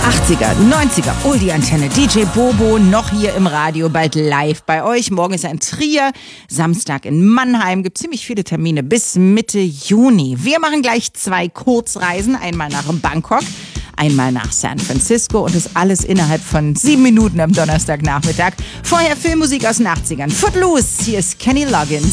80er, 90er, Oldie-Antenne, DJ Bobo, noch hier im Radio, bald live bei euch. Morgen ist er in Trier, Samstag in Mannheim, gibt ziemlich viele Termine bis Mitte Juni. Wir machen gleich 2 Kurzreisen, einmal nach Bangkok, einmal nach San Francisco und das alles innerhalb von 7 Minuten am Donnerstagnachmittag. Vorher Filmmusik aus den 80ern. Footloose, hier ist Kenny Loggins.